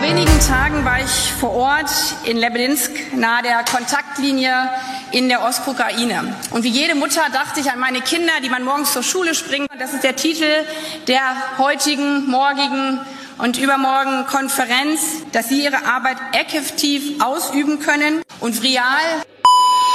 Vor wenigen Tagen war ich vor Ort in Lebedinsk nahe der Kontaktlinie in der Ostukraine. Und wie jede Mutter dachte ich an meine Kinder, die man morgens zur Schule springt. Das ist der Titel der heutigen, morgigen und übermorgen Konferenz, dass sie ihre Arbeit effektiv ausüben können und real